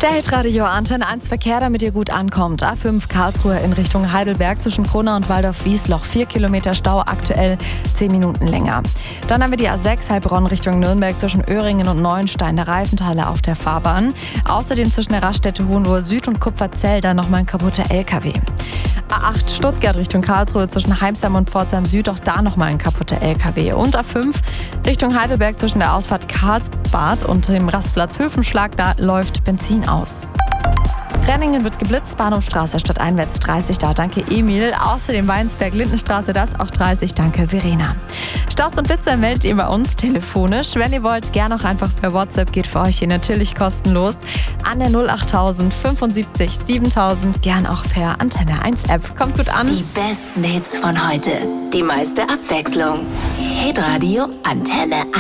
Der Hitradio Antenne 1 Verkehr, damit ihr gut ankommt. A5 Karlsruhe in Richtung Heidelberg zwischen Kronau und Waldorf-Wiesloch. 4 Kilometer Stau, aktuell 10 Minuten länger. Dann haben wir die A6 Heilbronn Richtung Nürnberg zwischen Öhringen und Neuenstein. Der Reifenteile auf der Fahrbahn. Außerdem zwischen der Raststätte Hohenlohe Süd und Kupferzell dann nochmal ein kaputter LKW. A8 Stuttgart Richtung Karlsruhe zwischen Heimsheim und Pforzheim Süd, auch da nochmal ein kaputter LKW. Und A5 Richtung Heidelberg zwischen der Ausfahrt Karlsbad und dem Rastplatz Höfenschlag, da läuft Benzin aus. Renningen wird geblitzt, Bahnhofstraße statt einwärts 30, da danke Emil. Außerdem Weinsberg-Lindenstraße, das auch 30, danke Verena. Staus und Blitzer meldet ihr bei uns telefonisch. Wenn ihr wollt, gern auch einfach per WhatsApp, geht für euch hier natürlich kostenlos an der 08000 75 7000, gern auch per Antenne 1 App. Kommt gut an. Die besten Hits von heute, die meiste Abwechslung. Hitradio Antenne 1.